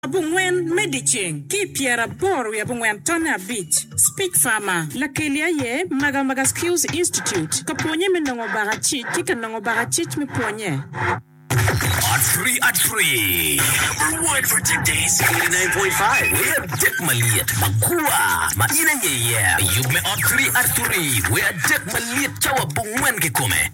Bungwen Mediching, Kipiera Boru ya Bungwen Tona Beach, Speak Farmer, Lakelia ye, Maga Skills Institute, Kaponye Menongo Barachi, Kika Nongo Barachi Miponye. At 3. Number 1 for today's 89.5. We are Dick Maliat, Makua, Maina ye. You may at 3 we are Dick Maliat, Chawa Bungwen Kikume.